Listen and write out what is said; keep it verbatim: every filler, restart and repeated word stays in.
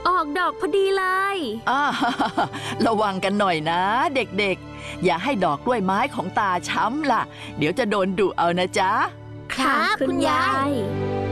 ออกดอกพอดีเลยอ่าระวังกันหน่อยนะเด็กๆอย่าให้ดอกกล้วยไม้ของตาช้ำล่ะเดี๋ยวจะโดนดุเอานะจ๊ะค่ะคุณยาย